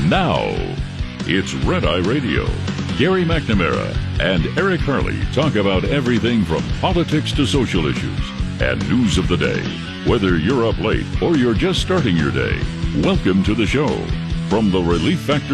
Now, it's Red Eye Radio. Gary McNamara and Eric Harley talk about everything from politics to social issues and news of the day. Whether you're up late or you're just starting your day, welcome to the show. From the Relief Factor